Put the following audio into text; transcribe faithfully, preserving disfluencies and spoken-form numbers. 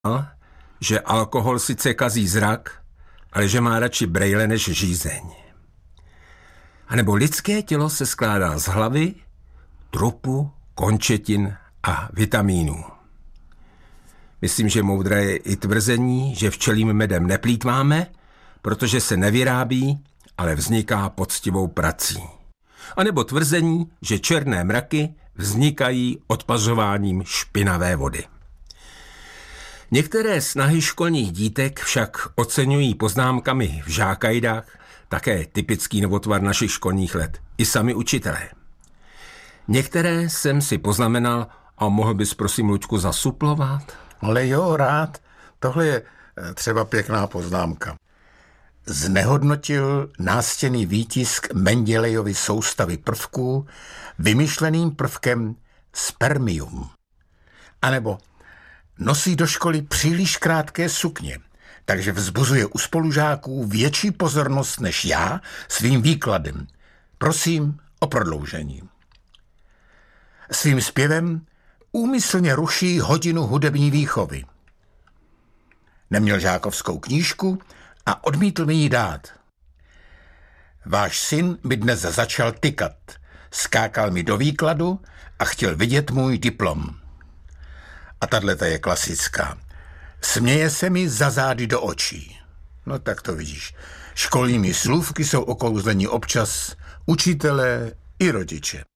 že alkohol sice kazí zrak, ale že má radši brejle než žízeň. A nebo lidské tělo se skládá z hlavy, trupu, končetin a vitamínů. Myslím, že moudré je i tvrzení, že včelím medem neplýtváme, protože se nevyrábí, ale vzniká poctivou prací. A nebo tvrzení, že černé mraky vznikají odpařováním špinavé vody. Některé snahy školních dítek však oceňují poznámkami v žákajdách, také typický novotvar našich školních let, i sami učitelé. Některé jsem si poznamenal a mohl bys prosím, Luďku, zasuplovat? Ale jo, rád. Tohle je třeba pěkná poznámka. Znehodnotil nástěnný výtisk Mendelejovy soustavy prvků vymyšleným prvkem spermium. A nebo nosí do školy příliš krátké sukně, takže vzbuzuje u spolužáků větší pozornost než já svým výkladem. Prosím o prodloužení. Svým zpěvem úmyslně ruší hodinu hudební výchovy. Neměl žákovskou knížku a odmítl mi ji dát. Váš syn mi dnes začal tykat, skákal mi do výkladu a chtěl vidět můj diplom. A tato je klasická. Směje se mi za zády do očí. No tak to vidíš. Školními slůvky jsou okouzleni občas učitelé i rodiče.